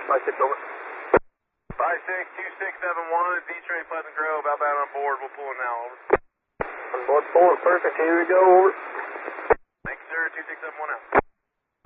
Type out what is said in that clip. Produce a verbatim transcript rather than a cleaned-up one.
five six over. five six two six seven one, Z-Train Pleasant Grove, outbound on board, we'll pull in now, over. On board four, perfect, here we go, over. Thanks, sir, two six seven one out.